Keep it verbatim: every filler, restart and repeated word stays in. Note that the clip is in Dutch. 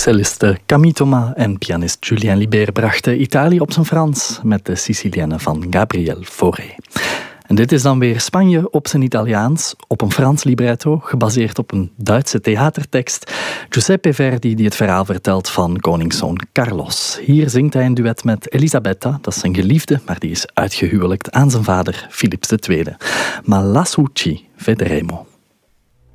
Celliste Camille Thomas en pianist Julien Libert brachten Italië op zijn Frans met de Sicilienne van Gabriel Fauré. En dit is dan weer Spanje op zijn Italiaans, op een Frans libretto, gebaseerd op een Duitse theatertekst. Giuseppe Verdi die het verhaal vertelt van koningszoon Carlos. Hier zingt hij een duet met Elisabetta, dat is zijn geliefde, maar die is uitgehuwelijkt aan zijn vader Philips de Tweede. Ma lassù ci vedremo.